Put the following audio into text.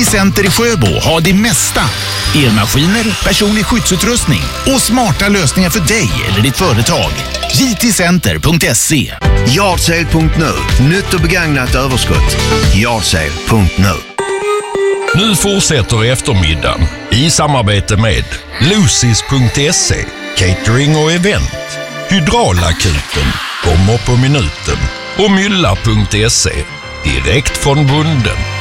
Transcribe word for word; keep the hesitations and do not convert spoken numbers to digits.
Center i Sjöbo har det mesta. Elmaskiner, personlig skyddsutrustning och smarta lösningar för dig eller ditt företag. j t center punkt se. Yardsale punkt nu. Nytt och begagnat överskott. Yardsale punkt nu. Nu fortsätter eftermiddagen i samarbete med Lucis punkt se, catering och event, Hydraulakuten, kommer på minuten och Mylla punkt se, direkt från bunden.